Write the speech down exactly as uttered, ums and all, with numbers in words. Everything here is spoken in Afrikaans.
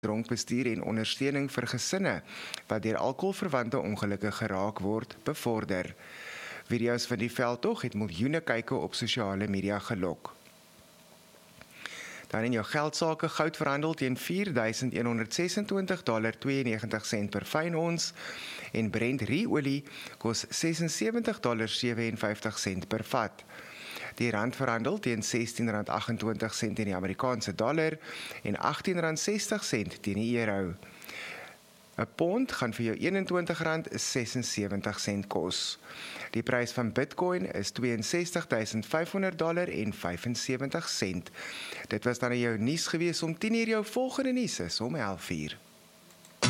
dronk bestuur en ondersteuning vir gesinne wat deur alkoholverwante ongelukke geraak word, bevorder. Video's van die veldtog het miljoene kyke op sosiale media gelok. Dan in jou geldsaake goud verhandel teen vier duisend honderd sesentwintig komma tweeënnegentig sent per fyn ons en Brent ruolie kos ses en sewentig komma vyfensewentig sent per vat. Die rand verhandel teen sestien komma agt-en-twintig sent teen die Amerikaanse dollar en agttien komma sestig sent teen die euro. 'n Pond gaan vir jou eenentwintig komma sesensewentig sent kos. Die prys van Bitcoin is ses twee ses duisend vyfhonderd dollar en vyfensewentig sent. Dit was dan jou nuus gewees om tien uur. Jou volgende nuus is om elf uur.